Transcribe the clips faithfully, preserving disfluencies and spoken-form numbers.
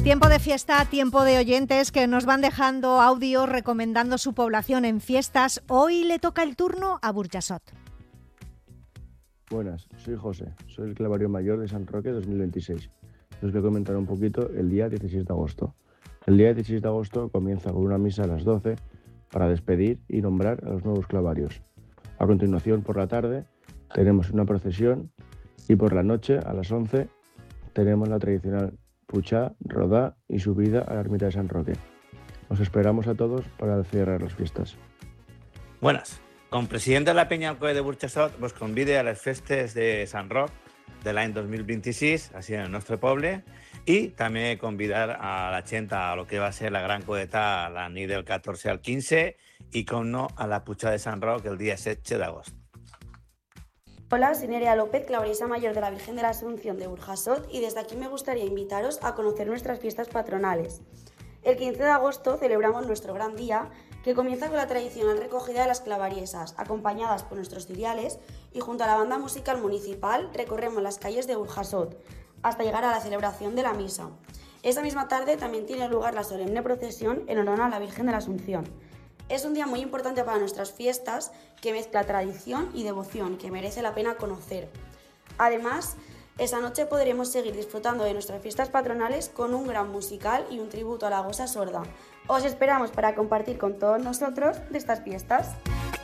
Tiempo de fiesta, tiempo de oyentes que nos van dejando audios recomendando su población en fiestas. Hoy le toca el turno a Burjasot. Buenas, soy José, soy el clavario mayor de San Roque dos mil veintiséis. Os voy a comentar un poquito el día dieciséis de agosto. El día dieciséis de agosto comienza con una misa a las doce para despedir y nombrar a los nuevos clavarios. A continuación, por la tarde, tenemos una procesión y por la noche, a las once, tenemos la tradicional puchá, rodá y subida a la ermita de San Roque. Os esperamos a todos para cerrar las fiestas. Buenas. Com president de la Penya Alcoy de Burjasot, vos convide a les festes de Sant Roc de l'any dos mil vint-i-sis, així en el nostre poble, i també convidar a la gent a lo que va ser la gran coeta la nit del catorze al quinze i, com no, a la Puigà de Sant Roc el dia setze d'agost. Hola, soy Nerea López, clavarista mayor de la Virgen de la Asunción de Burjasot, y desde aquí me gustaría invitaros a conocer nuestras fiestas patronales. El quince de agosto celebramos nuestro gran día, que comienza con la tradicional recogida de las clavariesas, acompañadas por nuestros ciriales, y junto a la banda musical municipal recorremos las calles de Burjasot, hasta llegar a la celebración de la misa. Esa misma tarde también tiene lugar la solemne procesión en honor a la Virgen de la Asunción. Es un día muy importante para nuestras fiestas, que mezcla tradición y devoción, que merece la pena conocer. Además, esa noche podremos seguir disfrutando de nuestras fiestas patronales con un gran musical y un tributo a la Gosa Sorda. Os esperamos para compartir con todos nosotros de estas fiestas.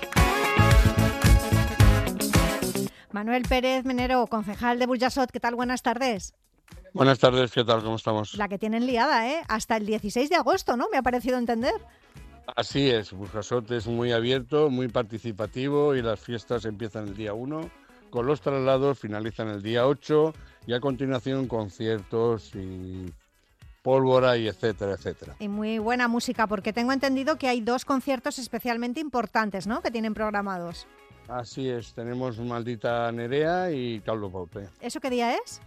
Manuel Pérez Menero, concejal de Burjasot, ¿qué tal? Buenas tardes. Buenas tardes, ¿qué tal? ¿Cómo estamos? La que tienen liada, ¿eh? Hasta el dieciséis de agosto, ¿no? Me ha parecido entender. Así es, Burjasot es muy abierto, muy participativo y las fiestas empiezan el día uno, con los traslados finalizan el día ocho y a continuación conciertos y pólvora y etcétera, etcétera. Y muy buena música, porque tengo entendido que hay dos conciertos especialmente importantes, ¿no?, que tienen programados. Así es, tenemos Maldita Nerea y Carlos Baute. ¿Eso qué día es?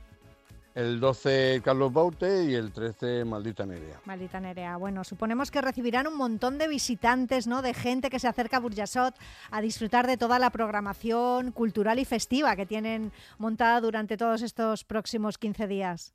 El doce Carlos Baute y el trece Maldita Nerea. Maldita Nerea. Bueno, suponemos que recibirán un montón de visitantes, ¿no?, de gente que se acerca a Burjasot a disfrutar de toda la programación cultural y festiva que tienen montada durante todos estos próximos quince días.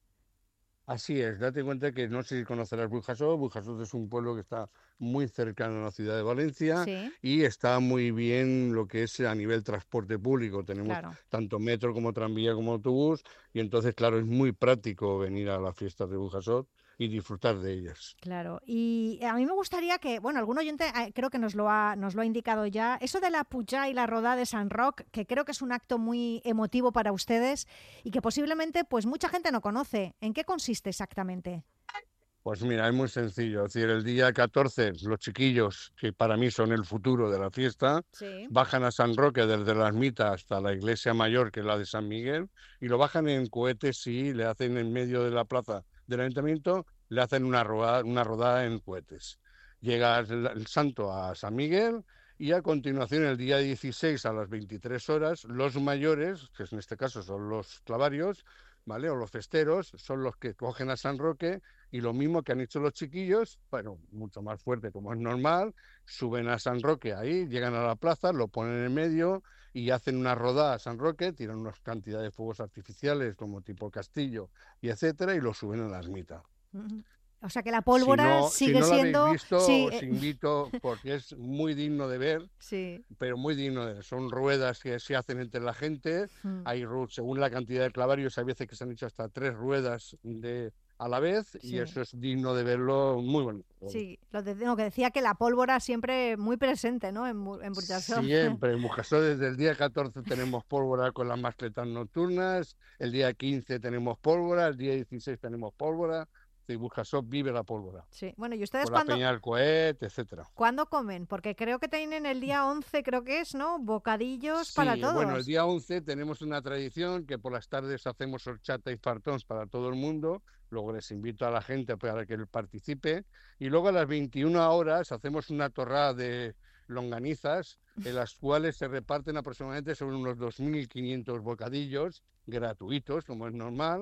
Así es, date cuenta que no sé si conocerás Burjasot. Burjasot es un pueblo que está muy cercano a la ciudad de Valencia, sí, y está muy bien lo que es a nivel transporte público. Tenemos claro, tanto metro como tranvía como autobús, y entonces, claro, es muy práctico venir a las fiestas de Burjasot y disfrutar de ellas. Claro, y a mí me gustaría que, bueno, algún oyente eh, creo que nos lo ha nos lo ha indicado ya, eso de la puchá y la rodá de Sant Roc, que creo que es un acto muy emotivo para ustedes y que posiblemente pues mucha gente no conoce. ¿En qué consiste exactamente? Pues mira, es muy sencillo. Es decir, el día catorce, los chiquillos, que para mí son el futuro de la fiesta, sí, bajan a San Roque desde la ermita hasta la iglesia mayor, que es la de San Miguel, y lo bajan en cohetes y le hacen en medio de la plaza del ayuntamiento, le hacen una rodada, una rodada en cohetes. Llega el, el santo a San Miguel y a continuación, el día dieciséis a las veintitrés horas, los mayores, que en este caso son los clavarios, ¿vale?, o los festeros, son los que cogen a San Roque y lo mismo que han hecho los chiquillos, bueno, mucho más fuerte como es normal, suben a San Roque ahí, llegan a la plaza, lo ponen en medio y hacen una rodada a San Roque, tiran una cantidad de fuegos artificiales como tipo castillo y etcétera, y lo suben a la ermita. Uh-huh. O sea que la pólvora si no, sigue si no siendo... lo habéis visto, sí. os invito, porque es muy digno de ver, sí, pero muy digno de ver. Son ruedas que se hacen entre la gente, hmm. hay, según la cantidad de clavarios, hay veces que se han hecho hasta tres ruedas de... a la vez, sí, y eso es digno de verlo, muy bonito. Sí, lo, de, lo que decía, que la pólvora siempre muy presente, ¿no?, en, en Burjasot. Siempre, en Burjasot desde el día catorce tenemos pólvora con las mascletas nocturnas, el día quince tenemos pólvora, el día dieciséis tenemos pólvora, y Burjasot vive la pólvora. Sí, bueno, ¿y ustedes con cuándo? La peña del cohet, etcétera. ¿Cuándo comen? Porque creo que tienen el día once, creo que es, ¿no?, bocadillos, sí, para todos. Bueno, el día once tenemos una tradición que por las tardes hacemos horchata y fartons para todo el mundo. Luego les invito a la gente para que participe. Y luego a las veintiuna horas hacemos una torrada de longanizas, en las cuales se reparten aproximadamente sobre unos dos mil quinientos bocadillos gratuitos, como es normal,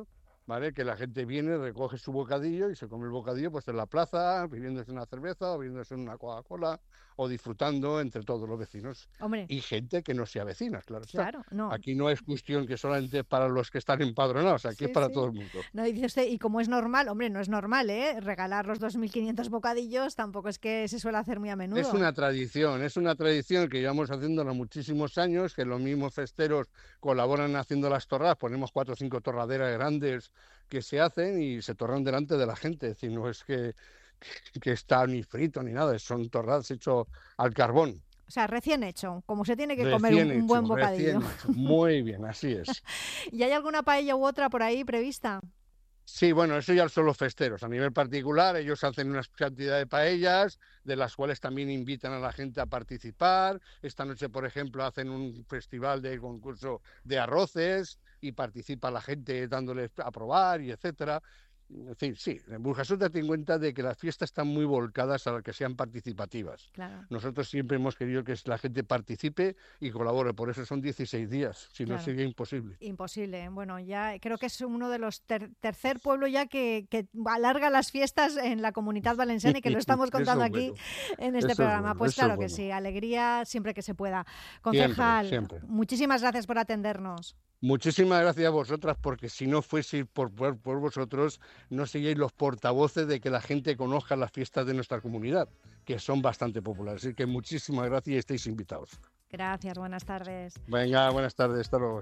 ¿vale? Que la gente viene, recoge su bocadillo y se come el bocadillo pues en la plaza, bebiéndose una cerveza o bebiéndose una Coca-Cola o disfrutando entre todos los vecinos. Hombre. Y gente que no sea vecina, claro. Claro, está. no. Aquí no es cuestión que solamente para los que están empadronados, aquí sí, es para sí. todo el mundo. No, dice usted, y como es normal, hombre, no es normal, ¿eh? Regalar los dos mil quinientos bocadillos tampoco es que se suele hacer muy a menudo. Es una tradición, es una tradición que llevamos haciéndola muchísimos años, que los mismos festeros colaboran haciendo las torradas, ponemos cuatro o cinco torraderas grandes que se hacen y se torran delante de la gente, es decir, no es que, que, que está ni frito ni nada, son torradas hechas al carbón. O sea, recién hecho, como se tiene que recién comer un, hecho, un buen bocadillo. Hecho. Muy bien, así es. ¿Y hay alguna paella u otra por ahí prevista? Sí, bueno, eso ya son los festeros. A nivel particular, ellos hacen una cantidad de paellas, de las cuales también invitan a la gente a participar. Esta noche, por ejemplo, hacen un festival de concurso de arroces y participa la gente dándoles a probar y etcétera. En fin, sí, en Burjasot date en cuenta de que las fiestas están muy volcadas a que sean participativas. Claro. Nosotros siempre hemos querido que la gente participe y colabore, por eso son dieciséis días, si claro. no sería imposible. Imposible, bueno, ya creo que es uno de los ter tercer pueblo ya que, que alarga las fiestas en la Comunitat Valenciana y que lo estamos contando aquí bueno. en este eso programa. Bueno, pues claro bueno. que sí, alegría siempre que se pueda. Concejal, siempre, siempre. muchísimas gracias por atendernos. Muchísimas gracias a vosotras, porque si no fuese por, por, por vosotros, no seríais los portavoces de que la gente conozca las fiestas de nuestra comunidad, que son bastante populares. Así que muchísimas gracias y estáis invitados. Gracias, buenas tardes. Venga, buenas tardes, hasta luego.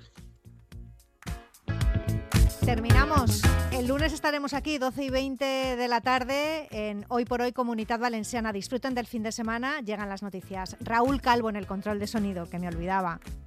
Terminamos. El lunes estaremos aquí, doce y veinte de la tarde, en Hoy por Hoy Comunitat Valenciana. Disfruten del fin de semana, llegan las noticias. Raúl Calvo en el control de sonido, que me olvidaba.